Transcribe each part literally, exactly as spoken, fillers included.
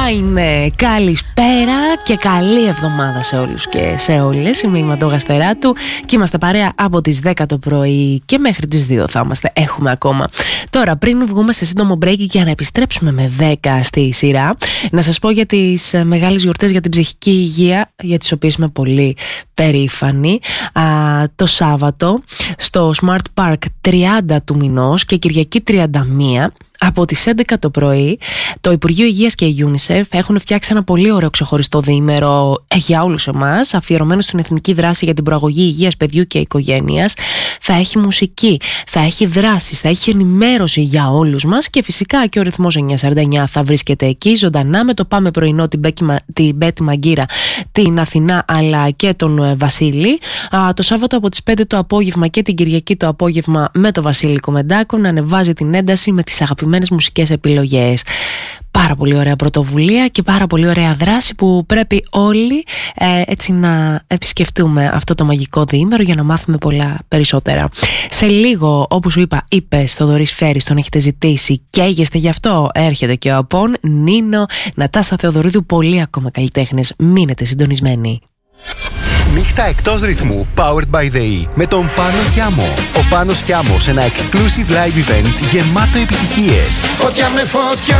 είναι. Καλησπέρα και καλή εβδομάδα σε όλους και σε όλες. Είμαι η Μαντογαστεράτου και είμαστε παρέα από τις δέκα το πρωί και μέχρι τις δύο θα είμαστε. Έχουμε ακόμα. Τώρα, πριν βγούμε σε σύντομο break για να επιστρέψουμε με δέκα στη σειρά, να σας πω για τις μεγάλες γιορτές για την ψυχική υγεία, για τις οποίες είμαι πολύ περήφανη. Α, το Σάββατο στο Smart Park τριάντα του μηνός και Κυριακή τριάντα μία, από τις έντεκα το πρωί, το Υπουργείο Υγείας και η UNICEF έχουν φτιάξει ένα πολύ ωραίο ξεχωριστό διήμερο για όλους εμάς, αφιερωμένο στην εθνική δράση για την προαγωγή υγείας παιδιού και οικογένειας. Θα έχει μουσική, θα έχει δράσεις, θα έχει ενημέρωση για όλους μας και φυσικά και ο ρυθμός εννιακόσια σαράντα εννιά θα βρίσκεται εκεί ζωντανά με το Πάμε Πρωινό, την, Μπέκη, την Μπέτη Μαγκύρα, την Αθηνά αλλά και τον Βασίλη. Α, το Σάββατο από τις πέντε το απόγευμα και την Κυριακή το απόγευμα με το Βασίλη Κομμεντάκο να ανεβάζει την ένταση με τις αγαπημένες μουσικές επιλογές. Πάρα πολύ ωραία πρωτοβουλία και πάρα πολύ ωραία δράση που πρέπει όλοι ε, έτσι να επισκεφτούμε αυτό το μαγικό διήμερο για να μάθουμε πολλά περισσότερα. Σε λίγο, όπως σου είπα, είπες Θοδωρής Φέρης, τον έχετε ζητήσει, καίγεστε γι' αυτό. Έρχεται και ο Απών, Νίνο, Νατάσα Θεοδωρίδου, πολλοί ακόμα καλλιτέχνες. Μείνετε συντονισμένοι. Νύχτα εκτός ρυθμού, powered by the E, με τον Πάνο Κιάμο. Ο Πάνος Κιάμο σε ένα exclusive live event γεμάτο επιτυχίες. Φωτιά με φωτιά.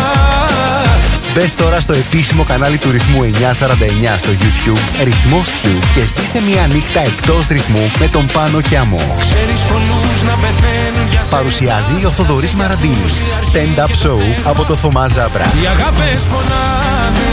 Μπες τώρα στο επίσημο κανάλι του Ρυθμού εννιακόσια σαράντα εννιά στο YouTube, Ρυθμός Q, και ζήσε μια νύχτα εκτός ρυθμού με τον Πάνο Κιάμο. Ξέρεις πολλούς να πεθαίνουν για σένα. Παρουσιάζει ο Θοδωρής Μαραντίνης. Stand-up show από το Θωμά Ζάμπρα. Οι αγάπες πονάνε,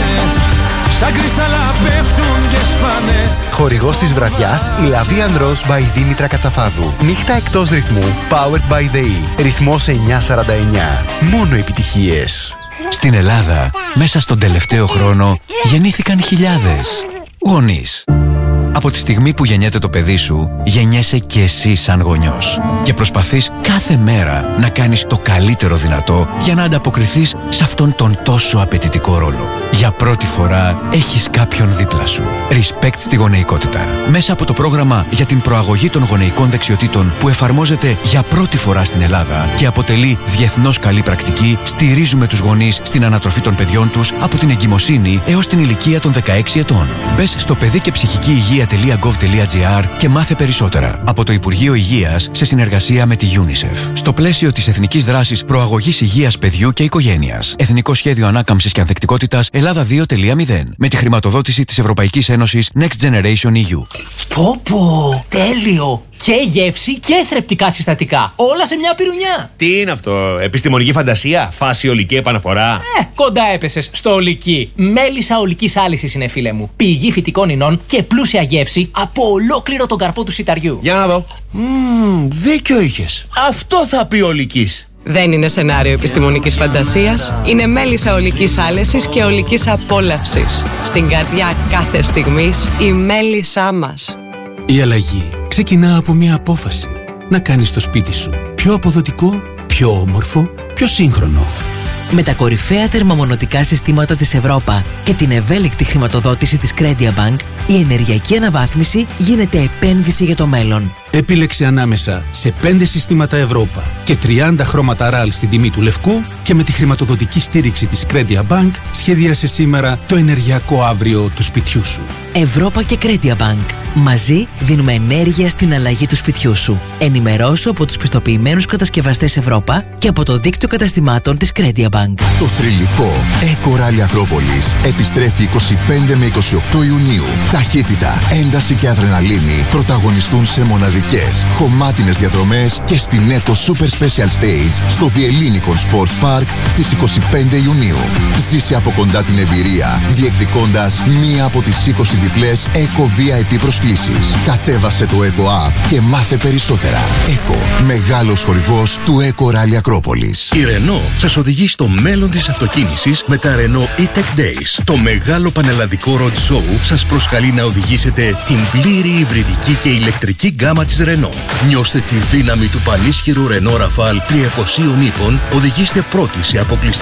σαν κρυστάλλα πέφτουν και σπάνε. Χορηγός της βραδιάς, η Λαβίαν Ροζ by Δήμητρα Κατσαφάδου. Νύχτα εκτός ρυθμού, powered by the E. Ρυθμός εννιακόσια σαράντα εννιά. Μόνο επιτυχίες. Στην Ελλάδα, μέσα στον τελευταίο χρόνο, γεννήθηκαν χιλιάδες γονείς. Από τη στιγμή που γεννιέται το παιδί σου, γεννιέσαι και εσύ σαν γονιός. Και προσπαθείς κάθε μέρα να κάνεις το καλύτερο δυνατό για να ανταποκριθείς σε αυτόν τον τόσο απαιτητικό ρόλο. Για πρώτη φορά έχεις κάποιον δίπλα σου. Respect στη γονεϊκότητα. Μέσα από το πρόγραμμα για την προαγωγή των γονεϊκών δεξιοτήτων που εφαρμόζεται για πρώτη φορά στην Ελλάδα και αποτελεί διεθνώς καλή πρακτική, στηρίζουμε τους γονείς στην ανατροφή των παιδιών τους από την εγκυμοσύνη έως την ηλικία των δεκαέξι ετών. Μπες στο παιδί και ψυχική υγεία τελεία γκοβ τελεία τζι άρ και μάθε περισσότερα από το Υπουργείο Υγείας σε συνεργασία με τη UNICEF. Στο πλαίσιο της Εθνικής Δράσης Προαγωγής Υγείας Παιδιού και Οικογένειας. Εθνικό Σχέδιο Ανάκαμψης και Ανθεκτικότητας Ελλάδα δύο τελεία μηδέν. Με τη χρηματοδότηση της Ευρωπαϊκής Ένωσης Next Generation ι γιου. Πω πω, τέλειο! Και γεύση και θρεπτικά συστατικά. Όλα σε μια πυρουνιά. Τι είναι αυτό, επιστημονική φαντασία, φάση ολική επαναφορά? Ε, κοντά έπεσες στο ολική. Μέλισσα ολικής άλυσης είναι, φίλε μου. Πηγή φυτικών ινών και πλούσια γεύση από ολόκληρο τον καρπό του σιταριού. Για να δω. Μμμ, δίκιο είχες. Αυτό θα πει ολικής. Δεν είναι σενάριο επιστημονικής φαντασίας. Είναι μέλισσα ολικής άλεσης και ολικής απόλαυσης. Στην καρδιά κάθε στιγμής η μέλισσά μας. Η αλλαγή ξεκινά από μια απόφαση. Να κάνεις το σπίτι σου πιο αποδοτικό, πιο όμορφο, πιο σύγχρονο. Με τα κορυφαία θερμομονωτικά συστήματα της Ευρώπα και την ευέλικτη χρηματοδότηση της Credia Bank, η ενεργειακή αναβάθμιση γίνεται επένδυση για το μέλλον. Επίλεξε ανάμεσα σε πέντε συστήματα Ευρώπα και τριάντα χρώματα ραλ στην τιμή του λευκού και με τη χρηματοδοτική στήριξη της Credia Bank σχεδίασε σήμερα το ενεργειακό αύριο του σπιτιού σου. Ευρώπα και Credia Bank. Μαζί δίνουμε ενέργεια στην αλλαγή του σπιτιού σου. Ενημερώσου από τους πιστοποιημένους κατασκευαστές Ευρώπα και από το δίκτυο καταστημάτων της Credia Bank. Το θρυλικό Eco Rally Ακρόπολης επιστρέφει είκοσι πέντε με είκοσι οκτώ Ιουνίου. Ταχύτητα, ένταση και αδρεναλίνη πρωταγωνιστούν σε μοναδικές, χωμάτινες διαδρομές και στην Eco Super Special Stage στο Διελλήνικον Sports Park στις είκοσι πέντε Ιουνίου. Ζήσε από κοντά την εμπειρία, διεκδικώντας μία από τις είκοσι διπλές Eco βι άι πι προσκλήσεις. Κατέβασε το Eco App και μάθε περισσότερα. Eco, μεγάλος χορηγός του Eco Rally Ακρόπολης. Η Renault σας οδηγεί στο μέλλον της αυτοκίνησης με τα Renault E-Tech Days. Το μεγάλο πανελλαδικό road show σας προσκαλεί να οδηγήσετε την πλήρη υβριδική και ηλεκτρική γκάμα της Renault. Νιώστε τη δύναμη του πανίσχυρου Renault Rafale τριακοσίων ύπων, οδηγήστε πρώτοι σε αποκλειστικά